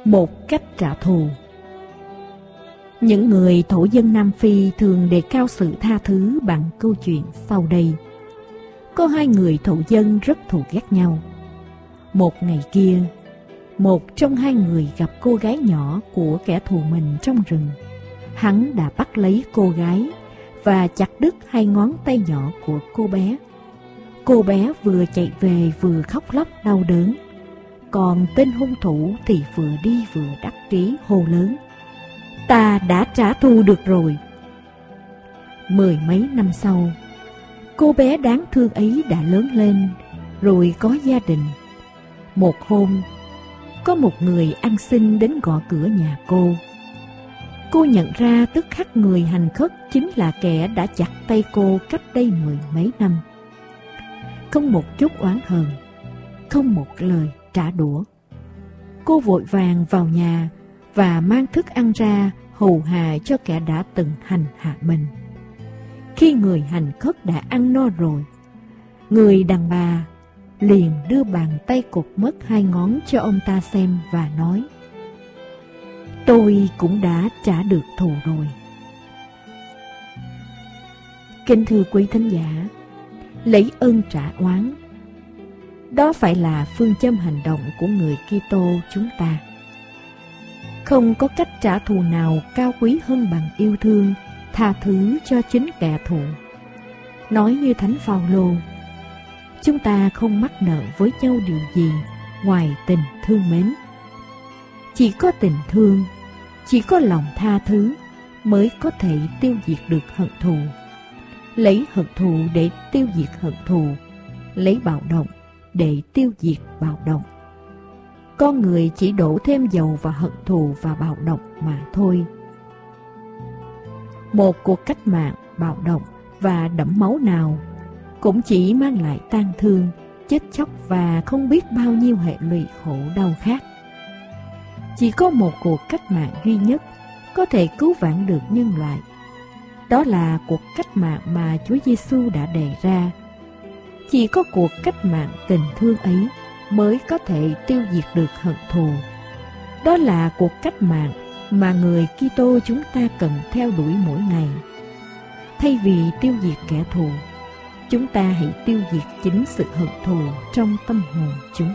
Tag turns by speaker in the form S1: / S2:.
S1: Một cách trả thù. Những người thổ dân Nam Phi thường đề cao sự tha thứ bằng câu chuyện sau đây. Có hai người thổ dân rất thù ghét nhau. Một ngày kia, một trong hai người gặp cô gái nhỏ của kẻ thù mình trong rừng. Hắn đã bắt lấy cô gái và chặt đứt hai ngón tay nhỏ của cô bé. Cô bé vừa chạy về vừa khóc lóc đau đớn. Còn tên hung thủ thì vừa đi vừa đắc ý hô lớn: "Ta đã trả thù được rồi!" Mười mấy năm sau, cô bé đáng thương ấy đã lớn lên, rồi có gia đình. Một hôm, có một người ăn xin đến gõ cửa nhà cô. Cô nhận ra tức khắc người hành khất chính là kẻ đã chặt tay cô cách đây mười mấy năm. Không một chút oán hờn, không một lời trả đũa. Cô vội vàng vào nhà và mang thức ăn ra hầu hạ cho kẻ đã từng hành hạ mình. Khi người hành khất đã ăn no rồi, người đàn bà liền đưa bàn tay cụt mất hai ngón cho ông ta xem và nói: "Tôi cũng đã trả được thù rồi." Kính thưa quý thính giả, lấy ơn trả oán, đó phải là phương châm hành động của người Kitô chúng ta. Không có cách trả thù nào cao quý hơn bằng yêu thương, tha thứ cho chính kẻ thù. Nói như Thánh Phaolô, chúng ta không mắc nợ với nhau điều gì ngoài tình thương mến. Chỉ có tình thương, chỉ có lòng tha thứ mới có thể tiêu diệt được hận thù. Lấy hận thù để tiêu diệt hận thù, lấy bạo động để tiêu diệt bạo động. Con người chỉ đổ thêm dầu vào hận thù và bạo động mà thôi. Một cuộc cách mạng bạo động và đẫm máu nào cũng chỉ mang lại tang thương, chết chóc và không biết bao nhiêu hệ lụy khổ đau khác. Chỉ có một cuộc cách mạng duy nhất có thể cứu vãn được nhân loại. Đó là cuộc cách mạng mà Chúa Giêsu đã đề ra. Chỉ có cuộc cách mạng tình thương ấy mới có thể tiêu diệt được hận thù. Đó là cuộc cách mạng mà người Kitô chúng ta cần theo đuổi mỗi ngày. Thay vì tiêu diệt kẻ thù, chúng ta hãy tiêu diệt chính sự hận thù trong tâm hồn chúng